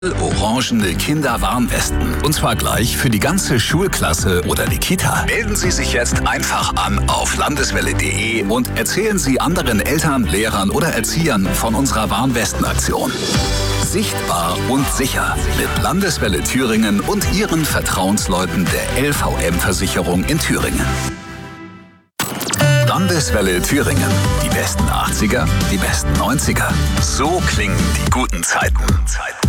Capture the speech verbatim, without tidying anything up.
Orangene Kinderwarnwesten. Und zwar gleich für die ganze Schulklasse oder die Kita. Melden Sie sich jetzt einfach an auf landeswelle punkt de und erzählen Sie anderen Eltern, Lehrern oder Erziehern von unserer Warnwestenaktion. Sichtbar und sicher mit Landeswelle Thüringen und Ihren Vertrauensleuten der L V M-Versicherung in Thüringen. Landeswelle Thüringen. Die besten achtziger, die besten neunziger. So klingen die guten Zeiten.